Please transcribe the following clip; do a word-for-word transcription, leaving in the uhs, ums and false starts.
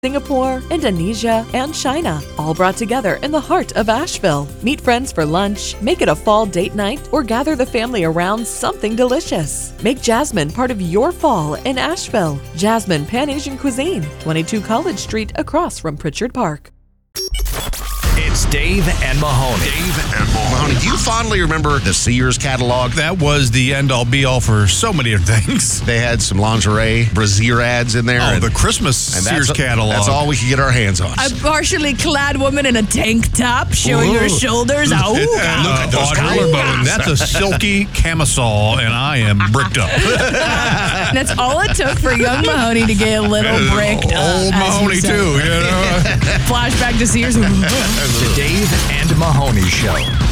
Singapore, Indonesia, and China, all brought together in the heart of Asheville. Meet friends for lunch, make it a fall date night, or gather the family around something delicious. Make Jasmine part of your fall in Asheville. Jasmine Pan-Asian Cuisine, twenty-two College Street, across from Pritchard Park. It's Dave and Mahoney. Dave and Mahoney. Do you fondly remember the Sears catalog? That was the end-all, be-all for so many things. They had some lingerie, brassiere ads in there. Oh, and, the Christmas and Sears that's, catalog. That's all we could get our hands on. A partially clad woman in a tank top showing Ooh. her shoulders. Oh, Yeah, God. Look at those uh, collarbones. That's a silky camisole, and I am bricked up. That's all it took for young Mahoney to get a little bricked up. Old as Mahoney, you said. too, you know. Flashback to Sears. The Dave and Mahoney Show.